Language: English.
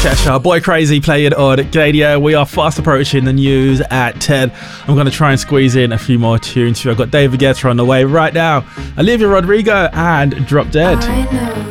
Cheshire, Boy Crazy playing on Gadio. We are fast approaching the news at 10. I'm going to try and squeeze in a few more tunes. I've got David Guetta on the way right now. Olivia Rodrigo and Drop Dead.